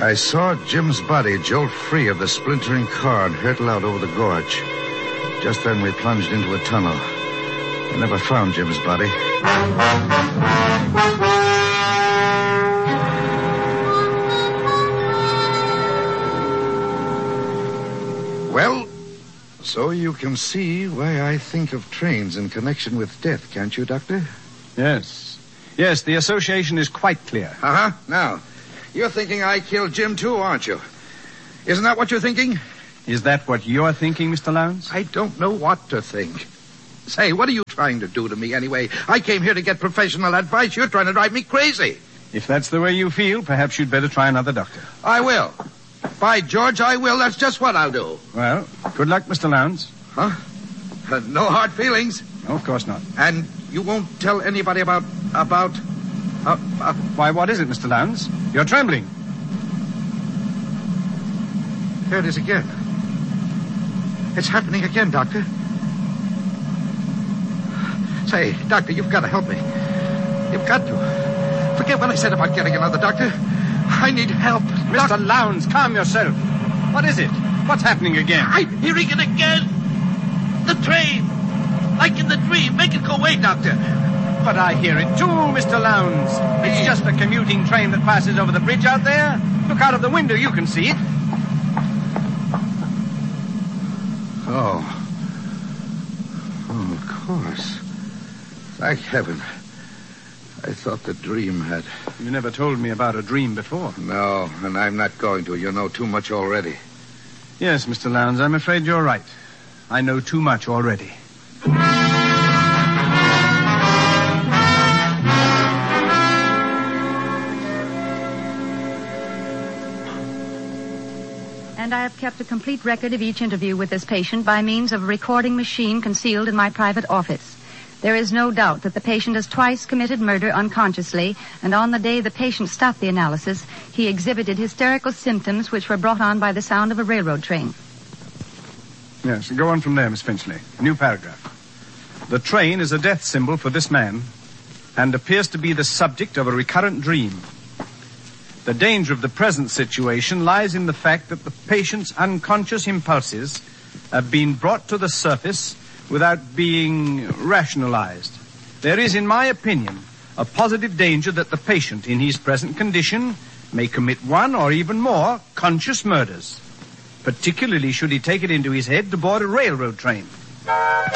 I saw Jim's body jolt free of the splintering car and hurtle out over the gorge. Just then we plunged into a tunnel. I never found Jim's body. Well, so you can see why I think of trains in connection with death, can't you, Doctor? Yes. Yes, the association is quite clear. Uh-huh. Now, you're thinking I killed Jim too, aren't you? Isn't that what you're thinking? Is that what you're thinking, Mr. Lowndes? I don't know what to think. Say, what are you trying to do to me anyway? I came here to get professional advice. You're trying to drive me crazy. If that's the way you feel, perhaps you'd better try another doctor. I will. By George, I will. That's just what I'll do. Well, good luck, Mr. Lowndes. Huh? No hard feelings? No, of course not. And you won't tell anybody about... Why, what is it, Mr. Lowndes? You're trembling. Here it is again. It's happening again, Doctor. Say, Doctor, you've got to help me. You've got to. Forget what I said about getting another doctor. I need help. Mr. Lowndes, calm yourself. What is it? What's happening again? I'm hearing it again. The train. Like in the dream. Make it go away, Doctor. But I hear it too, Mr. Lowndes. It's just a commuting train that passes over the bridge out there. Look out of the window. You can see it. Oh, of course. Thank heaven. I thought the dream had... You never told me about a dream before. No, and I'm not going to. You know too much already. Yes, Mr. Lowndes, I'm afraid you're right. I know too much already. And I have kept a complete record of each interview with this patient by means of a recording machine concealed in my private office. There is no doubt that the patient has twice committed murder unconsciously, and on the day the patient stopped the analysis, he exhibited hysterical symptoms which were brought on by the sound of a railroad train. Yes, go on from there, Miss Finchley. New paragraph. The train is a death symbol for this man and appears to be the subject of a recurrent dream. The danger of the present situation lies in the fact that the patient's unconscious impulses have been brought to the surface without being rationalized. There is, in my opinion, a positive danger that the patient, in his present condition, may commit one or even more conscious murders, particularly should he take it into his head to board a railroad train.